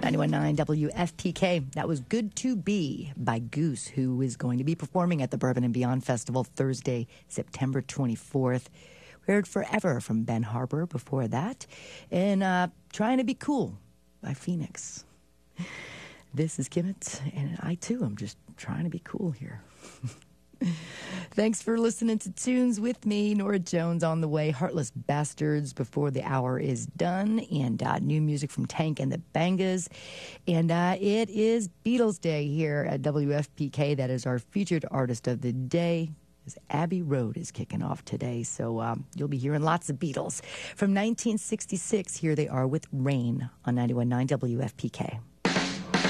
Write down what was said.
91.9 WFPK. That was Good to Be by Goose, who is going to be performing at the Bourbon and Beyond Festival Thursday, September 24th. We heard Forever from Ben Harper before that. And Trying to Be Cool by Phoenix. This is Kimmett, and I, too, am just trying to be cool here. Thanks for listening to Tunes with me. Nora Jones on the way. Heartless Bastards before the hour is done. And new music from Tank and the Bangas. And it is Beatles Day here at WFPK. That is our featured artist of the day. Abbey Road is kicking off today. So you'll be hearing lots of Beatles. From 1966, here they are with Rain on 91.9 WFPK.